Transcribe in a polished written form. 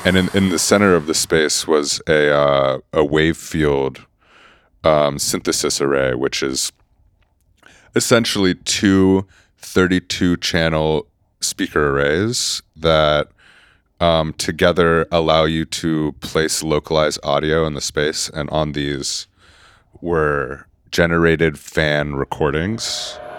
And in the center of the space was a wave field synthesis array, which is essentially two 32 channel speaker arrays that together allow you to place localized audio in the space. And on these were generated fan recordings